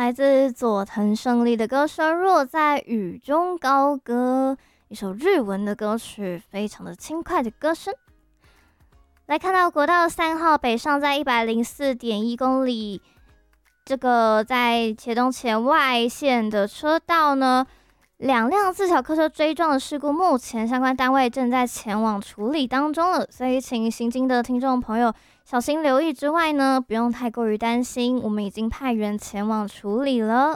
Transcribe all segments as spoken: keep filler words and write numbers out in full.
来自佐藤胜利的歌声《若在雨中高歌》，一首日文的歌曲，非常的轻快的歌声。来看到国道三号北上在一百零四点一公里，这个在茄东前外线的车道呢，两辆自小客车追撞的事故，目前相关单位正在前往处理当中了，所以请行经的听众朋友小心留意之外呢，不用太过于担心，我们已经派员前往处理了。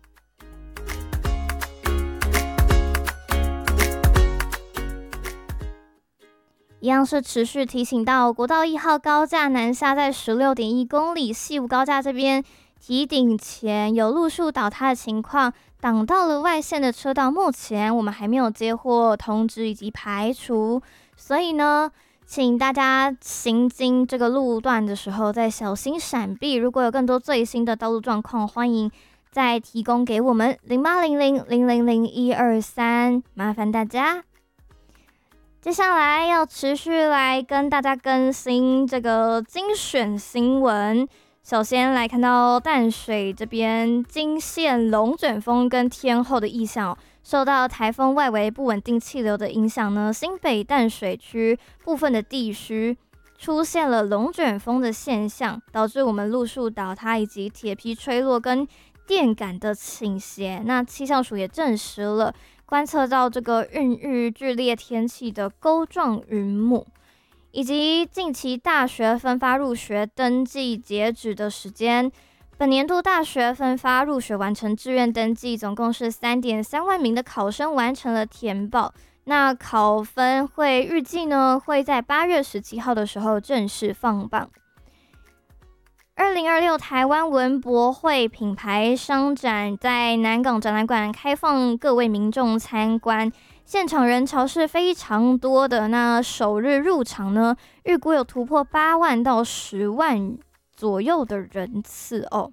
一样是持续提醒到国道一号高架南下在 十六点一公里，西武高架这边堤顶前有路树倒塌的情况，挡到了外线的车道，目前我们还没有接获通知以及排除，所以呢请大家行经这个路段的时候再小心闪避，如果有更多最新的道路状况，欢迎再提供给我们零八零零零零零一二三，麻烦大家。接下来要持续来跟大家更新这个精选新闻。首先来看到淡水这边金线龙卷风跟天后的异象，受到台风外围不稳定气流的影响呢，新北淡水区部分的地区出现了龙卷风的现象，导致我们路树倒塌以及铁皮吹落跟电杆的倾斜。那气象署也证实了观测到这个孕育剧烈天气的钩状云母，以及近期大学分发入学登记截止的时间。本年度大学分发入学完成志愿登记，总共是 三点三万名的考生完成了填报。那考分会预计呢会在八月十七号的时候正式放榜。二零二六台湾文博会品牌商展在南港展览馆开放各位民众参观，现场人潮是非常多的。那首日入场呢，预估有突破八万到十万左右的人次哦。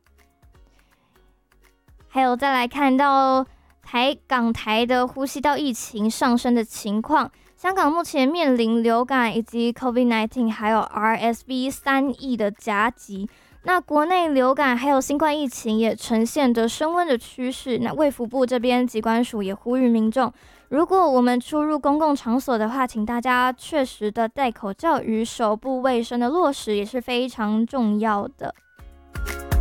还有再来看到台港台的呼吸道疫情上升的情况，香港目前面临流感以及 COVID 十九 还有 R S V 三 亿的夹击。那国内流感还有新冠疫情也呈现着升温的趋势，那卫福部这边疾管署也呼吁民众，如果我们出入公共场所的话，请大家确实的戴口罩与手部卫生的落实也是非常重要的。